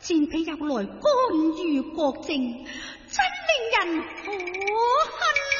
先被又來干預國政，真令人可恨。